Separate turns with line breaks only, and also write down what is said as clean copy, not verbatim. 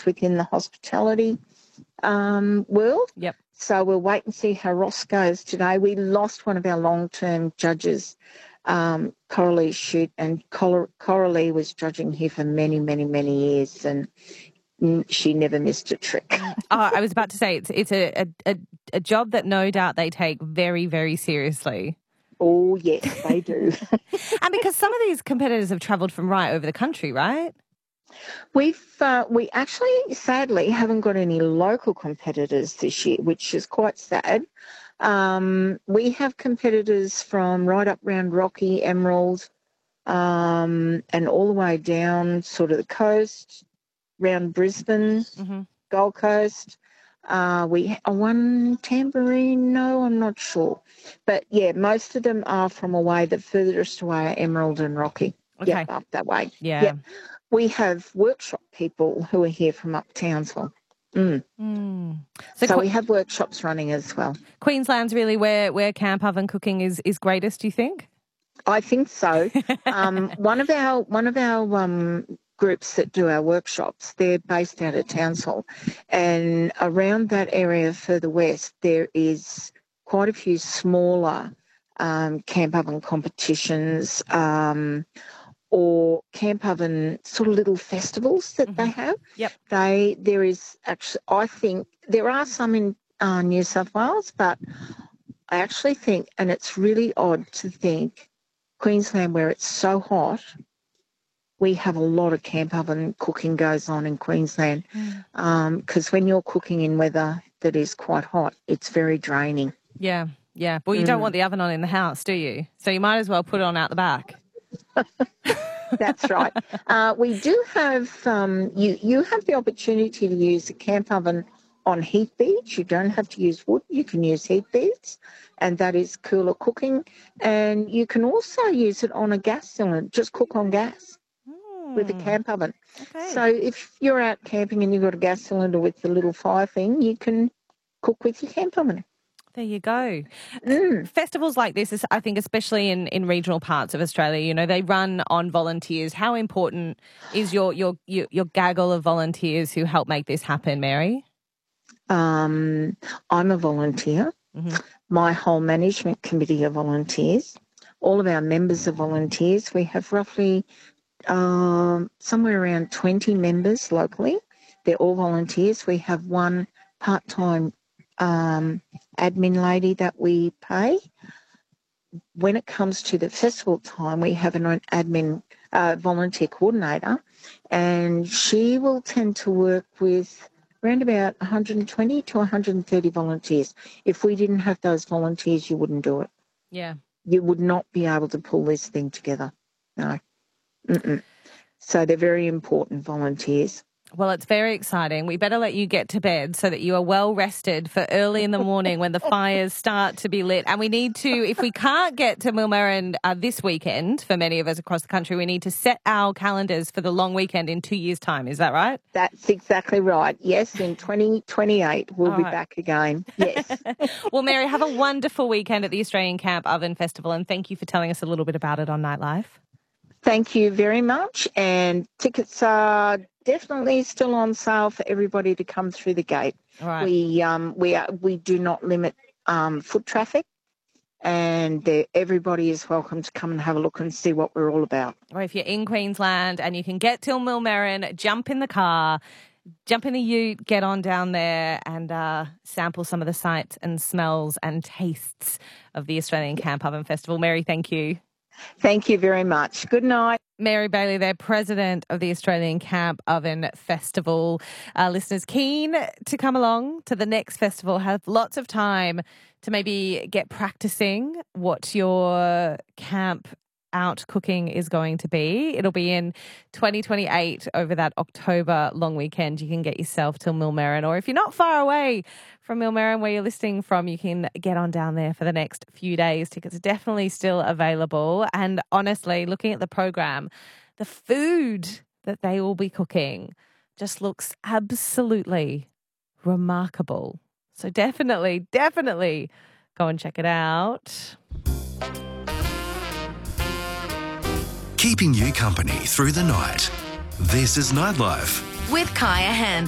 that's within the hospitality world.
Yep.
So we'll wait and see how Ross goes today. We lost one of our long-term judges, Coralie Shute, and Coralie was judging here for many, many, many years, and she never missed a trick.
I was about to say it's a job that no doubt they take very, very seriously.
Oh, yes, they do.
And because some of these competitors have travelled from right over the country, right?
We actually, sadly, haven't got any local competitors this year, which is quite sad. We have competitors from right up round Rocky, Emerald, and all the way down sort of the coast, round Brisbane, Gold Coast. One Tambourine, no, I'm not sure. But, yeah, most of them are from away. The furthest away are Emerald and Rocky.
Okay.
Yep, up that way.
Yeah.
Yep. We have workshop people who are here from up Townsville. So we have workshops running as well.
Queensland's really where camp oven cooking is greatest, do you think?
I think so. One of our groups that do our workshops, they're based out of Townsville, and around that area further west, there is quite a few smaller camp oven competitions. Or camp oven sort of little festivals that they have.
Yep.
There is actually, I think, there are some in New South Wales, but I actually think, and it's really odd to think, Queensland, where it's so hot, we have a lot of camp oven cooking goes on in Queensland because when you're cooking in weather that is quite hot, it's very draining.
Yeah. Well, you don't want the oven on in the house, do you? So you might as well put it on out the back.
That's right. We do have, you have the opportunity to use a camp oven on heat beads. You don't have to use wood. You can use heat beads, and that is cooler cooking. And you can also use it on a gas cylinder, just cook on gas with a camp oven.
Okay.
So if you're out camping and you've got a gas cylinder with the little fire thing, you can cook with your camp oven.
There you go. Festivals like this, I think, especially in regional parts of Australia, they run on volunteers. How important is your gaggle of volunteers who help make this happen, Mary?
I'm a volunteer. My whole management committee are volunteers. All of our members are volunteers. We have roughly somewhere around 20 members locally. They're all volunteers. We have one part-time admin lady that we pay. When it comes to the festival time, we have an admin volunteer coordinator, and she will tend to work with around about 120 to 130 volunteers. If we didn't have those volunteers, you wouldn't do it.
Yeah.
You would not be able to pull this thing together. No. So they're very important volunteers.
Well, it's very exciting. We better let you get to bed so that you are well rested for early in the morning when the fires start to be lit. And we need to, if we can't get to Millmerran this weekend, for many of us across the country, we need to set our calendars for the long weekend in 2 years' time. Is that right?
That's exactly right. Yes, in 2028 we'll be back again. Yes.
Well, Mary, have a wonderful weekend at the Australian Camp Oven Festival, and thank you for telling us a little bit about it on Nightlife.
Thank you very much. And tickets are definitely still on sale for everybody to come through the gate.
All right.
We do not limit foot traffic, and everybody is welcome to come and have a look and see what we're all about.
Or if you're in Queensland and you can get till Millmerran, jump in the car, jump in the ute, get on down there and sample some of the sights and smells and tastes of the Australian Camp Oven Festival. Mary, thank you.
Thank you very much. Good night.
Mary Bailey, they're president of the Australian Camp Oven Festival. Listeners keen to come along to the next festival have lots of time to maybe get practicing what your camp out cooking is going to be. It'll be in 2028 over that October long weekend. You can get yourself till Millmerran, or if you're not far away from Millmerran where you're listening from, you can get on down there for the next few days. Tickets are definitely still available. And honestly, looking at the program, the food that they will be cooking just looks absolutely remarkable. So definitely go and check it out.
Keeping you company through the night. This is Nightlife.
With Kaya Hand.